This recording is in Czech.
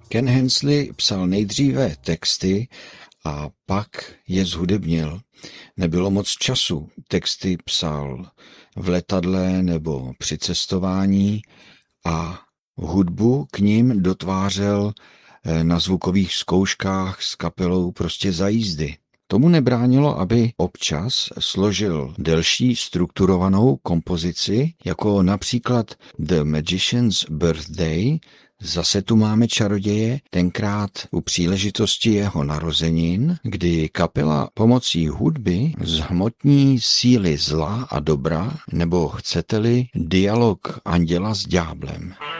Ken Hensley psal nejdříve texty a pak je zhudebnil. Nebylo moc času. Texty psal v letadle nebo při cestování a hudbu k nim dotvářel na zvukových zkouškách s kapelou prostě za jízdy. Tomu nebránilo, aby občas složil delší strukturovanou kompozici, jako například The Magician's Birthday. Zase tu máme čaroděje, tenkrát u příležitosti jeho narozenin, kdy kapela pomocí hudby zhmotní síly zla a dobra, nebo chcete-li dialog anděla s ďáblem.